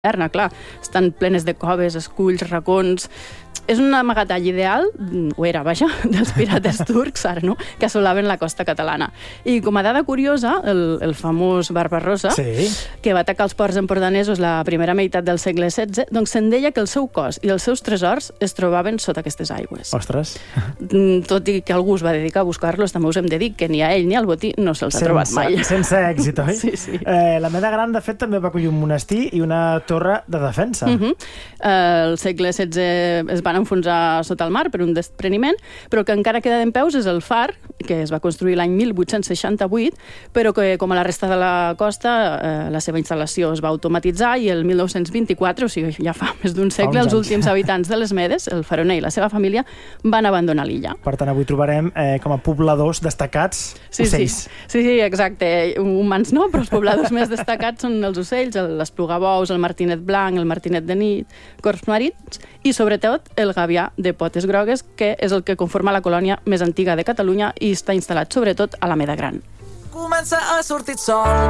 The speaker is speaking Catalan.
clar, estan plenes de coves, esculls, racons. És un amagatall ideal, ho era, vaja, dels pirates turcs, ara no, que assolaven la costa catalana. I com a dada curiosa, el famós Barbarossa, que va atacar els ports empordanesos la primera meitat del segle XVI, doncs se'n deia que el seu cos i els seus tresors es trobaven sota aquestes aigües. Ostres! Tot i que algú es va dedicar a buscar-los, també us hem de dir que ni a ell ni al botí no se'ls ha trobat mai. Sense èxit, oi? Sí. La Meda Gran, de fet, també va acollir un monestir i una torre de defensa. Al segle XVI es van enfonsar sota el mar per un despreniment, però que encara queda dempeus és el far, que es va construir l'any 1868, però que, com a la resta de la costa, la seva instal·lació es va automatitzar i el 1924, o sigui, ja fa més d'un segle, els últims habitants de les Medes, el faroner i la seva família, van abandonar l'illa. Per tant, avui trobarem com a pobladors destacats ocells. Sí, exacte. Humans no, però els pobladors més destacats són els ocells, l'esplugabous, el martinet blanc, el martinet de nit, corps marins i, sobretot, el gavià de potes grogues, que és el que conforma la colònia més antiga de Catalunya i està instal·lat, sobretot, a la Meda Gran. Comença a sortir sol.